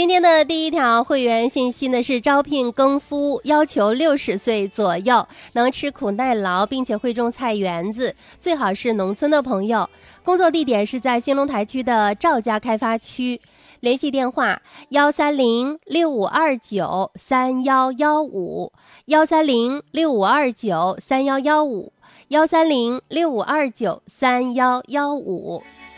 今天的第一条会员信息呢是招聘更夫，要求60岁左右，能吃苦耐劳，并且会种菜园子，最好是农村的朋友。工作地点是在兴隆台区的赵家开发区。联系电话13065293115，13065293115，13065293115。